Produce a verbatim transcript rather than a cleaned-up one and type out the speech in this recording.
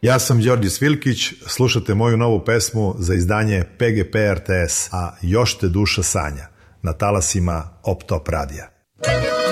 Ja sam Đorđe Svilkić, slušate moju novu pesmu za izdanje P G P R T S, a još te duša sanja, na talasima Op Top radija.